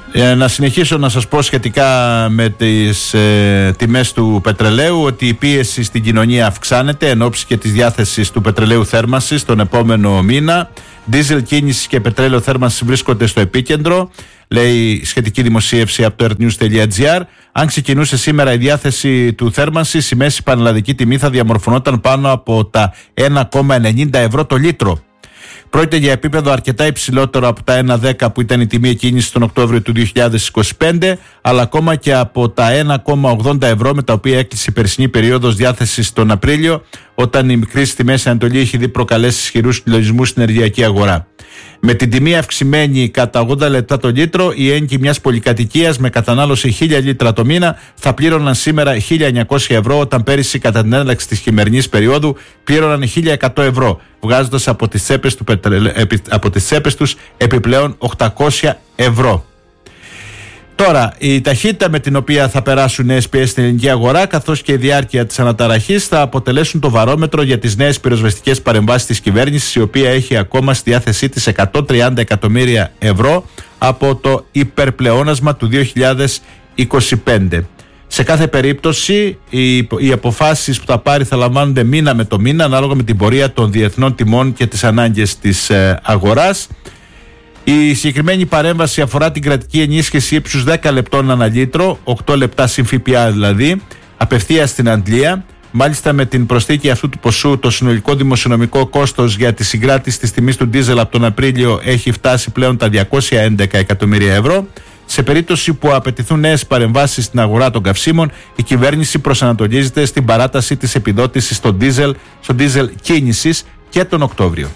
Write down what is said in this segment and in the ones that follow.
Να συνεχίσω να σας πω σχετικά με τις τιμές του πετρελαίου ότι η πίεση στην κοινωνία αυξάνεται εν ώψη και της διάθεσης του πετρελαίου θέρμανσης τον επόμενο μήνα. Δίζελ κίνησης και πετρέλαιο θέρμανσης βρίσκονται στο επίκεντρο, λέει σχετική δημοσίευση από το earthnews.gr. Αν ξεκινούσε σήμερα η διάθεση του θέρμανσης, η μέση πανελλαδική τιμή θα διαμορφωνόταν πάνω από τα 1,90 ευρώ το λίτρο. Πρόκειται για επίπεδο αρκετά υψηλότερο από τα 1,10 που ήταν η τιμή εκκίνησης τον Οκτώβριο του 2025, αλλά ακόμα και από τα 1,80 ευρώ με τα οποία έκλεισε η περσινή περίοδος διάθεσης τον Απρίλιο, όταν η κρίση στη Μέση Ανατολή έχει δει προκαλέσει ισχυρούς συλλογισμούς στην ενεργειακή αγορά. Με την τιμή αυξημένη κατά 80 λεπτά το λίτρο, οι ένοικοι μιας πολυκατοικίας με κατανάλωση 1.000 λίτρα το μήνα θα πλήρωναν σήμερα 1.900 ευρώ, όταν πέρυσι κατά την έναρξη της χειμερινής περίοδου πλήρωναν 1.100 ευρώ, βγάζοντας από τις τσέπες τους επιπλέον 800 ευρώ. Τώρα, η ταχύτητα με την οποία θα περάσουν νέες πιέσεις στην ελληνική αγορά, καθώς και η διάρκεια της αναταραχής, θα αποτελέσουν το βαρόμετρο για τις νέες πυροσβεστικές παρεμβάσεις της κυβέρνησης, η οποία έχει ακόμα στη διάθεσή της 130 εκατομμύρια ευρώ από το υπερπλεόνασμα του 2025. Σε κάθε περίπτωση, οι αποφάσεις που θα πάρει θα λαμβάνονται μήνα με το μήνα, ανάλογα με την πορεία των διεθνών τιμών και τις ανάγκες της αγοράς. Η συγκεκριμένη παρέμβαση αφορά την κρατική ενίσχυση ύψους 10 λεπτών ανά λίτρο, 8 λεπτά συν ΦΠΑ δηλαδή, απευθείας στην αντλία. Μάλιστα, με την προσθήκη αυτού του ποσού, το συνολικό δημοσιονομικό κόστος για τη συγκράτηση της τιμής του ντίζελ από τον Απρίλιο έχει φτάσει πλέον τα 211 εκατομμύρια ευρώ. Σε περίπτωση που απαιτηθούν νέες παρεμβάσεις στην αγορά των καυσίμων, η κυβέρνηση προσανατολίζεται στην παράταση της επιδότησης στο ντίζελ κίνησης και τον Οκτώβριο.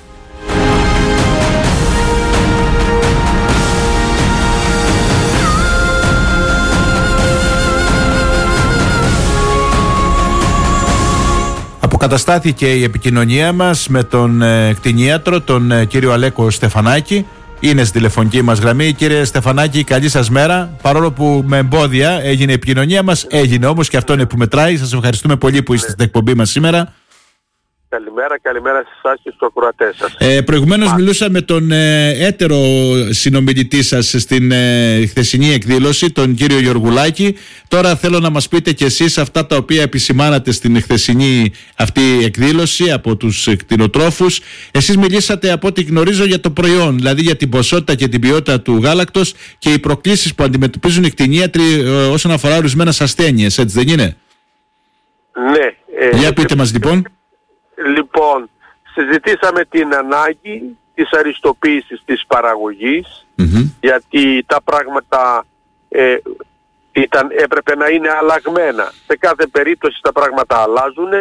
Αποκαταστάθηκε η επικοινωνία μας με τον κτηνίατρο, τον κύριο Αλέκο Στεφανάκη. Είναι στη τηλεφωνική μας γραμμή. Κύριε Στεφανάκη, καλή σας μέρα. Παρόλο που με εμπόδια έγινε η επικοινωνία μας, έγινε όμως και αυτό είναι που μετράει. Σας ευχαριστούμε πολύ που είστε στην εκπομπή μας σήμερα. Καλημέρα σε εσάς και στους ακροατές σας. Προηγουμένως μιλούσα με τον έτερο συνομιλητή σας στην χθεσινή εκδήλωση, τον κύριο Γεωργουλάκη. Τώρα θέλω να μας πείτε κι εσείς αυτά τα οποία επισημάνατε στην χθεσινή αυτή εκδήλωση από τους κτηνοτρόφους. Εσείς μιλήσατε, από ό,τι γνωρίζω, για το προϊόν, δηλαδή για την ποσότητα και την ποιότητα του γάλακτος και οι προκλήσεις που αντιμετωπίζουν οι κτηνίατροι όσον αφορά ορισμένες ασθένειες, έτσι δεν είναι? Ναι. Για πείτε μας λοιπόν. Λοιπόν, συζητήσαμε την ανάγκη της αριστοποίησης της παραγωγής, γιατί τα πράγματα έπρεπε να είναι αλλαγμένα. Σε κάθε περίπτωση τα πράγματα αλλάζουν.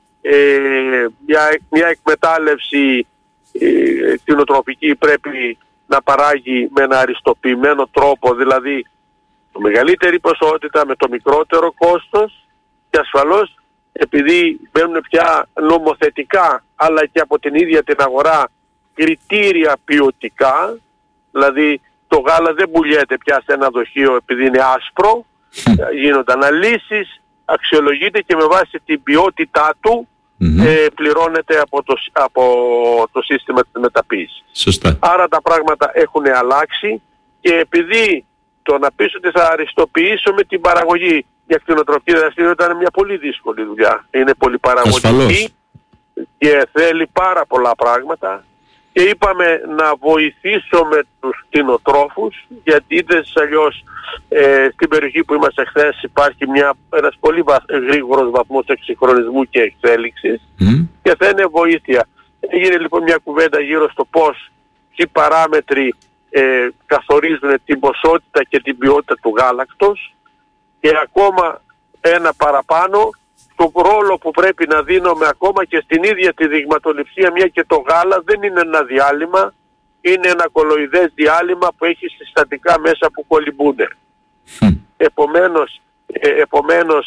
Μια εκμετάλλευση κτηνοτροφική πρέπει να παράγει με ένα αριστοποιημένο τρόπο, δηλαδή το μεγαλύτερη ποσότητα με το μικρότερο κόστος, και ασφαλώς επειδή μπαίνουν πια νομοθετικά αλλά και από την ίδια την αγορά κριτήρια ποιοτικά, δηλαδή το γάλα δεν πουλιέται πια σε ένα δοχείο επειδή είναι άσπρο, γίνονται αναλύσεις, αξιολογείται και με βάση την ποιότητά του πληρώνεται από το σύστημα της μεταποίησης. Σωστά. Άρα τα πράγματα έχουν αλλάξει, και επειδή το να πεις ότι θα αριστοποιήσω με την παραγωγή, η κτηνοτροφική δραστηριότητα είναι μια πολύ δύσκολη δουλειά. Είναι πολύ παραγωγική και θέλει πάρα πολλά πράγματα, και είπαμε να βοηθήσουμε τους κτηνοτρόφους, γιατί είδες αλλιώς στην περιοχή που είμαστε χθες υπάρχει ένας πολύ γρήγορος βαθμός εξυγχρονισμού και εξέλιξης και θα είναι βοήθεια. Έγινε λοιπόν μια κουβέντα γύρω στο πώς οι παράμετροι καθορίζουν την ποσότητα και την ποιότητα του γάλακτος, και ακόμα ένα παραπάνω τον ρόλο που πρέπει να δίνουμε ακόμα και στην ίδια τη δειγματοληψία, μια και το γάλα δεν είναι ένα διάλειμμα, είναι ένα κολοειδές διάλειμμα που έχει συστατικά μέσα που κολυμπούνε. Επομένως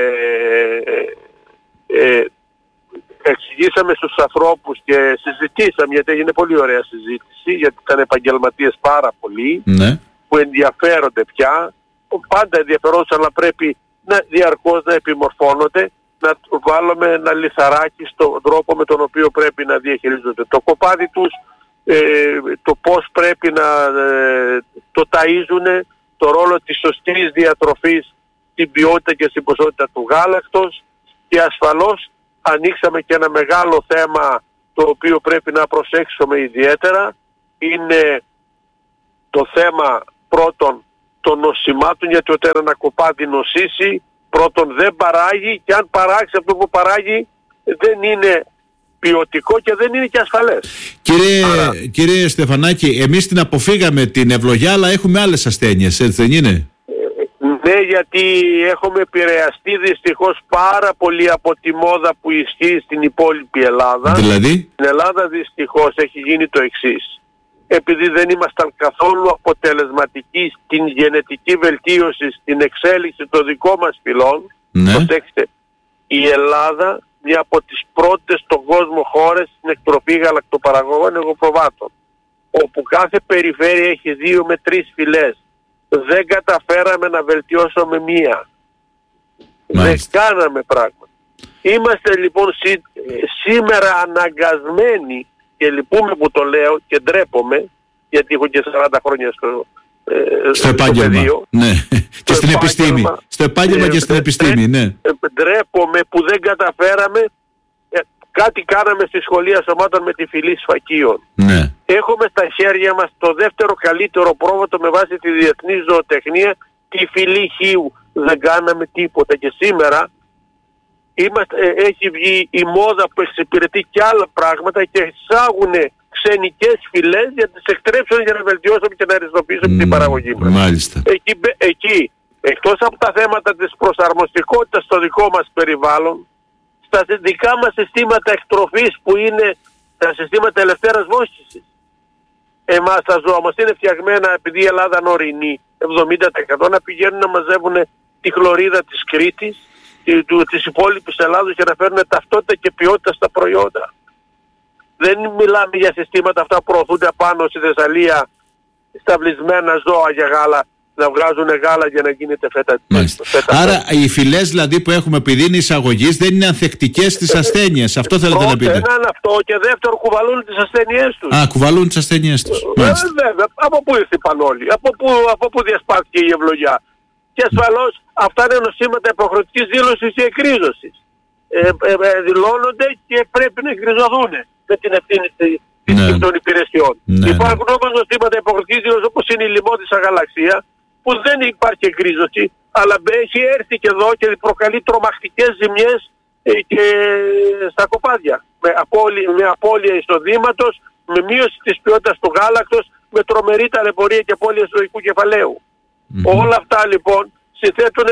εξηγήσαμε στους ανθρώπους και συζητήσαμε, γιατί έγινε πολύ ωραία συζήτηση, γιατί ήταν επαγγελματίες πάρα πολλοί που ενδιαφέρονται πια, πάντα ενδιαφερόντουσαν, αλλά πρέπει διαρκώς να επιμορφώνονται, να βάλουμε ένα λιθαράκι στον τρόπο με τον οποίο πρέπει να διαχειρίζονται το κοπάδι τους, το πώς πρέπει να το ταΐζουνε, στο ρόλο της σωστής διατροφής, στην ποιότητα και στην ποσότητα του γάλακτος, και ασφαλώς ανοίξαμε και ένα μεγάλο θέμα το οποίο πρέπει να προσέξουμε ιδιαίτερα, είναι το θέμα πρώτον των νοσημάτων, γιατί όταν ένα κοπάδι νοσήσει, πρώτον δεν παράγει, και αν παράξει αυτό που παράγει δεν είναι ποιοτικό και δεν είναι και ασφαλές. Κύριε Στεφανάκη, εμείς την αποφύγαμε την ευλογιά, αλλά έχουμε άλλες ασθένειες, έτσι δεν είναι? Ναι, γιατί έχουμε επηρεαστεί δυστυχώς πάρα πολύ από τη μόδα που ισχύει στην υπόλοιπη Ελλάδα. Δηλαδή? Στην Ελλάδα δυστυχώς έχει γίνει το εξής. Επειδή δεν ήμασταν καθόλου αποτελεσματικοί στην γενετική βελτίωση, στην εξέλιξη των δικών μας φυλών, προσέξτε, η Ελλάδα, μια από τις πρώτες στον κόσμο χώρες στην εκτροφή γαλακτοπαραγωγών εγωπροβάτων, όπου κάθε περιφέρεια έχει 2 με 3 φυλές. Δεν καταφέραμε να βελτιώσουμε μία. Μάλιστα. Δεν κάναμε πράγμα. Είμαστε λοιπόν σήμερα αναγκασμένοι, και λυπούμε που το λέω και ντρέπομαι, γιατί έχω και 40 χρόνια στο επάγγελμα. Ναι. Και στην επιστήμη. Στο επάγγελμα και στην επιστήμη, ναι. Ντρέπομαι που δεν καταφέραμε. Κάτι κάναμε στη σχολεία σωμάτων με τη φυλή σφακίων. Ναι. Έχουμε στα χέρια μας το δεύτερο καλύτερο πρόβατο με βάση τη διεθνή ζωοτεχνία, τη φυλή χείου. Δεν κάναμε τίποτα, και σήμερα έχει βγει η μόδα που εξυπηρετεί και άλλα πράγματα και εισάγουν ξενικές φυλές για να τις εκτρέψουν, για να βελτιώσουμε και να αριστοποιήσουμε την παραγωγή μας. Μάλιστα. Εκεί, εκτός από τα θέματα της προσαρμοστικότητας στο δικό μας περιβάλλον, στα δικά μας συστήματα εκτροφής που είναι τα συστήματα ελευθέρας βόσκησης. Τα ζώα μας είναι φτιαγμένα, επειδή η Ελλάδα είναι ορεινή, 70% να πηγαίνουν να μαζεύουν τη χλωρίδα της Κρήτης, της υπόλοιπης Ελλάδος, και να φέρουν ταυτότητα και ποιότητα στα προϊόντα. Δεν μιλάμε για συστήματα αυτά που προωθούνται πάνω στη Θεσσαλία, σταυλισμένα ζώα για γάλα, να βγάζουν γάλα για να γίνεται φέτα. Άρα οι φυλές δηλαδή που έχουμε, επειδή είναι εισαγωγής, δεν είναι ανθεκτικές στις ασθένειες. Αυτό θέλετε να πείτε? Ένα είναι αυτό, και δεύτερο, κουβαλούν τις ασθένειές τους. Κουβαλούν τις ασθένειές τους. Βέβαια. Από πού ήρθαν όλοι? Από πού διασπάθηκε η ευλογιά? Και ασφαλώς αυτά είναι νοσήματα υποχρεωτικής δήλωσης ή εκρίζωσης. Δηλώνονται και πρέπει να εκκριζωθούν με την ευθύνη των υπηρεσιών. Υπάρχουν όμως νοσήματα υποχρεωτικής δήλωσης, όπως είναι η λιμώδης αγαλαξία, που δεν υπάρχει εκρίζωση, αλλά έχει έρθει και εδώ και προκαλεί τρομακτικές ζημιές και στα κοπάδια. Με απώλεια εισοδήματος, με μείωση της ποιότητας του γάλακτος, με τρομερή ταλαιπωρία και απώλεια ζωικού κεφαλαίου. Όλα αυτά λοιπόν συνθέτουν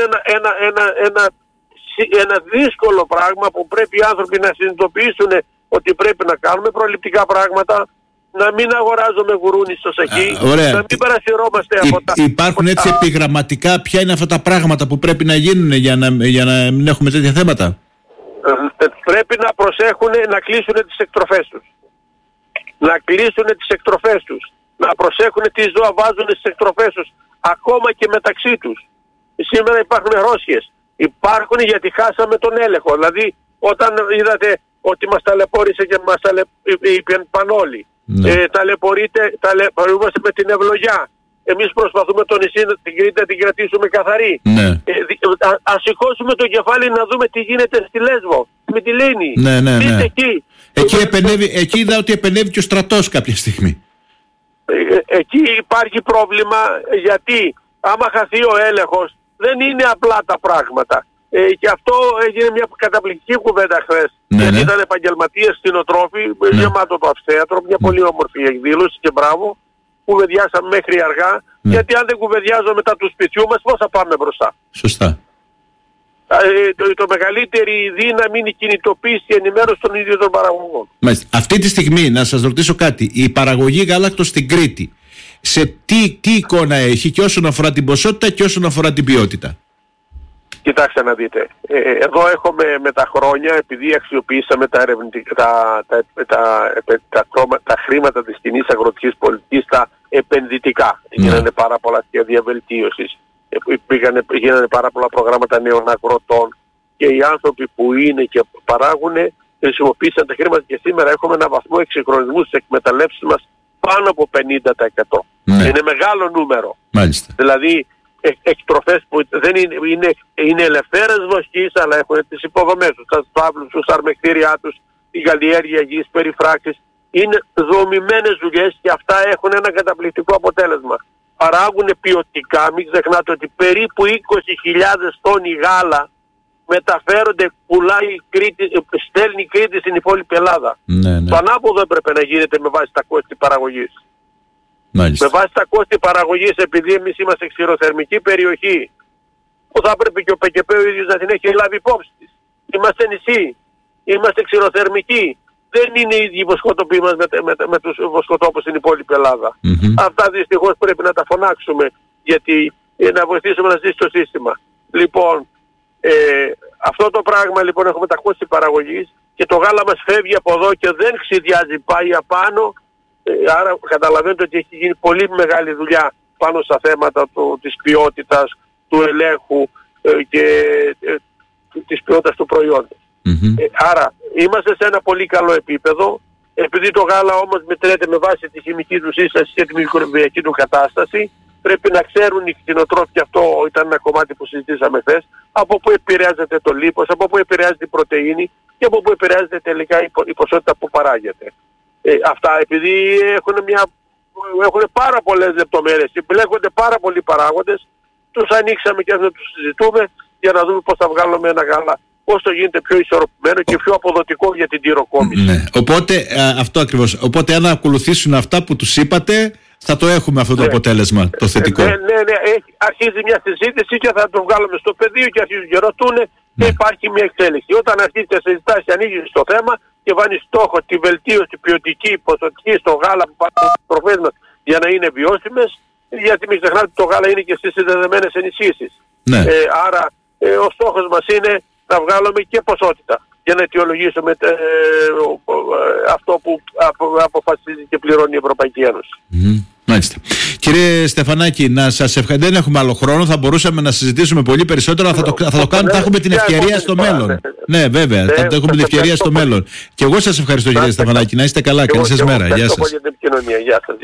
ένα δύσκολο πράγμα που πρέπει οι άνθρωποι να συνειδητοποιήσουν ότι πρέπει να κάνουμε προληπτικά πράγματα, να μην αγοράζουμε γουρούνι στο σακί, να μην παρασυρώμαστε από τα... Υπάρχουν έτσι επιγραμματικά ποια είναι αυτά τα πράγματα που πρέπει να γίνουν για να μην έχουμε τέτοια θέματα? Πρέπει να προσέχουν να κλείσουν τις εκτροφές τους. Να κλείσουν τις εκτροφές τους. Να προσέχουν τι ζώα βάζουν στις εκτροφές τους, ακόμα και μεταξύ τους. Σήμερα υπάρχουν ρόσχες. Υπάρχουν γιατί χάσαμε τον έλεγχο. Δηλαδή όταν είδατε ότι μας ταλαιπώρησε και μας είπαν όλοι. Ταλαιπωρούμαστε με την ευλογιά. Εμείς προσπαθούμε το νησί, την Κρήτη, να την κρατήσουμε καθαρή. Ας σηκώσουμε το κεφάλι να δούμε τι γίνεται στη Λέσβο, με τη Λίνη. Εκεί είδα ότι επενεύει και ο στρατός κάποια στιγμή. Εκεί υπάρχει πρόβλημα, γιατί άμα χαθεί ο έλεγχος δεν είναι απλά τα πράγματα. Και αυτό έγινε μια καταπληκτική κουβέντα χθες. Γιατί ήταν επαγγελματίες κτηνοτρόφοι, γεμάτο το αυστέατρο, μια πολύ όμορφη εκδήλωση και μπράβο. Κουβεντιάσαμε μέχρι αργά, γιατί αν δεν κουβεντιάζω μετά του σπιτιού μας, πώς θα πάμε μπροστά? Σωστά. Το μεγαλύτερη δύναμη είναι η κινητοποίηση και ενημέρωση των ίδιων των παραγωγών. Αυτή τη στιγμή, να σας ρωτήσω κάτι, η παραγωγή γάλακτος στην Κρήτη, σε τι εικόνα έχει και όσον αφορά την ποσότητα και όσον αφορά την ποιότητα? Κοιτάξτε να δείτε, εδώ έχουμε με τα χρόνια, επειδή αξιοποιήσαμε τα χρήματα της κοινής αγροτικής πολιτικής, τα επενδυτικά. Γίνανε πάρα πολλά σχέδια βελτίωσης, γίνανε πάρα πολλά προγράμματα νέων αγροτών, και οι άνθρωποι που είναι και παράγουν χρησιμοποίησαν τα χρήματα, και σήμερα έχουμε ένα βαθμό εξυγχρονισμού στις εκμεταλλεύσεις μας πάνω από 50%. Είναι μεγάλο νούμερο. Μάλιστα. Δηλαδή εκτροφές που δεν είναι ελευθέρες βοσκής, αλλά έχουν τις υποδομές τους, τα στάβλους, τους αρμεκτήριά τους, η καλλιέργεια γης, περιφράξεις. Είναι δομημένες δουλειές και αυτά έχουν ένα καταπληκτικό αποτέλεσμα. Παράγουν ποιοτικά, μην ξεχνάτε ότι περίπου 20.000 τόνοι γάλα μεταφέρονται, στέλνει η Κρήτη στην υπόλοιπη Ελλάδα. Ναι. Το ανάποδο έπρεπε να γίνεται με βάση τα κόστη παραγωγής. Μάλιστα. Με βάση τα κόστη παραγωγής, επειδή εμείς είμαστε ξηροθερμική περιοχή, που θα έπρεπε και ο ΠΚΠ ο ίδιος να την έχει λάβει υπόψη της. Είμαστε νησί, είμαστε ξηροθερμικοί. Δεν είναι οι ίδιοι βοσκοτόποι μας με τους βοσκοτόπους στην υπόλοιπη Ελλάδα. Αυτά δυστυχώς πρέπει να τα φωνάξουμε, γιατί να βοηθήσουμε να ζήσει το σύστημα. Λοιπόν, αυτό το πράγμα λοιπόν έχουμε τα κόστη παραγωγής και το γάλα μας φεύγει από εδώ και δεν ξυδιάζει, πάει απάνω. Άρα καταλαβαίνετε ότι έχει γίνει πολύ μεγάλη δουλειά πάνω στα θέματα της ποιότητας, του ελέγχου και της ποιότητας του προϊόντος. Άρα είμαστε σε ένα πολύ καλό επίπεδο. Επειδή το γάλα όμως μετρέται με βάση τη χημική του σύσταση και τη μικροβιακή του κατάσταση, πρέπει να ξέρουν οι κτηνοτρόφοι, και αυτό ήταν ένα κομμάτι που συζητήσαμε χθες, από πού επηρεάζεται το λίπος, από πού επηρεάζεται η πρωτεΐνη και από πού επηρεάζεται τελικά η ποσότητα που παράγεται. Αυτά επειδή έχουν πάρα πολλές λεπτομέρειες, επιλέγονται πάρα πολλοί παράγοντες, τους ανοίξαμε και να τους συζητούμε για να δούμε πώς θα βγάλουμε ένα γάλα όσο γίνεται πιο ισορροπημένο και πιο αποδοτικό για την τυροκόμιση. Ναι. Οπότε αυτό ακριβώς. Οπότε αν ακολουθήσουν αυτά που τους είπατε, θα το έχουμε αυτό το αποτέλεσμα, το θετικό. Ναι. Αρχίζει μια συζήτηση και θα το βγάλουμε στο πεδίο και αρχίζουν και ρωτούν και υπάρχει μια εξέλιξη. Όταν αρχίζει και συζητάς και ανοίγεις το θέμα και βάνεις στόχο τη βελτίωση ποιοτική, ποσοτική στο γάλα που υπάρχουν στις τροφές μας για να είναι βιώσιμες, γιατί μην ξεχνάτε ότι το γάλα είναι και στις συνδεδεμένες ενισχύσεις. Ναι. Άρα ο στόχος μας είναι να βγάλουμε και ποσότητα για να αιτιολογήσουμε αυτό που αποφασίζει και πληρώνει η Ευρωπαϊκή Ένωση. Μάλιστα. Κύριε Στεφανάκη, να σας ευχαριστώ. Δεν έχουμε άλλο χρόνο. Θα μπορούσαμε να συζητήσουμε πολύ περισσότερο, αλλά θα έχουμε την ευκαιρία στο μέλλον. Ναι, βέβαια. Θα έχουμε την ευκαιρία στο μέλλον. Και εγώ σας ευχαριστώ, κύριε Στεφανάκη. Να είστε καλά. Καλή σας μέρα. Γεια σας. Για την επικοινωνία. Γεια σας.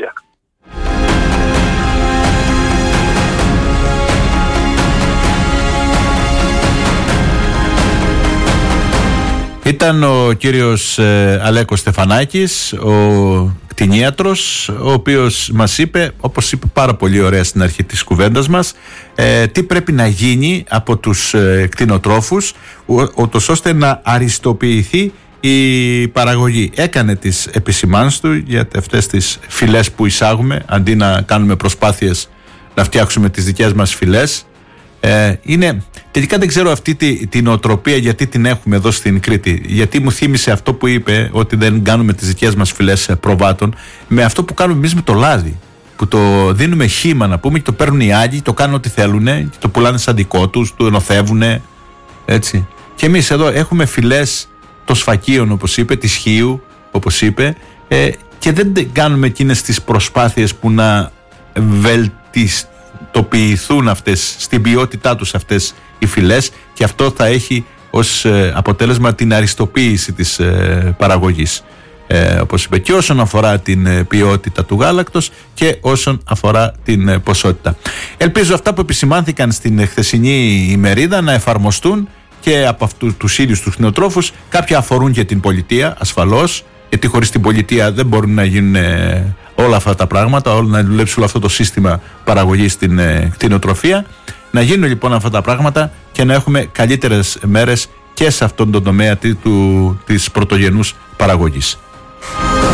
Ήταν ο κύριος Αλέκος Στεφανάκης, ο κτηνίατρος, ο οποίος μας είπε, όπως είπε πάρα πολύ ωραία στην αρχή της κουβέντας μας, τι πρέπει να γίνει από τους κτηνοτρόφους, ούτως ώστε να αριστοποιηθεί η παραγωγή. Έκανε τις επισημάνσεις του για αυτές τις φυλές που εισάγουμε, αντί να κάνουμε προσπάθειες να φτιάξουμε τις δικές μας φυλές. Τελικά δεν ξέρω αυτή την νοοτροπία γιατί την έχουμε εδώ στην Κρήτη. Γιατί μου θύμισε αυτό που είπε, ότι δεν κάνουμε τις δικές μας φυλές προβάτων, με αυτό που κάνουμε εμείς με το λάδι. Που το δίνουμε χύμα, να πούμε, και το παίρνουν οι άλλοι, το κάνουν ό,τι θέλουν και το πουλάνε σαν δικό τους, το ενωθεύουν. Έτσι. Και εμείς εδώ έχουμε φυλές των σφακίων, όπως είπε, της χείου, όπως είπε, και δεν κάνουμε εκείνες τις προσπάθειες που να βελτιστοποιηθούν αυτές, στην ποιότητά τους αυτές οι φυλές, και αυτό θα έχει ως αποτέλεσμα την αριστοποίηση της παραγωγής, όπως είπε, και όσον αφορά την ποιότητα του γάλακτος και όσον αφορά την ποσότητα. Ελπίζω αυτά που επισημάνθηκαν στην χθεσινή ημερίδα να εφαρμοστούν και από αυτούς τους ίδιους τους κτηνοτρόφους. Κάποια αφορούν και την πολιτεία, ασφαλώς, γιατί χωρίς την πολιτεία δεν μπορούν να γίνουν όλα αυτά τα πράγματα, να δουλέψει όλο αυτό το σύστημα παραγωγής στην κτηνοτροφία. Να γίνουν λοιπόν αυτά τα πράγματα και να έχουμε καλύτερες μέρες και σε αυτόν τον τομέα της πρωτογενούς παραγωγής.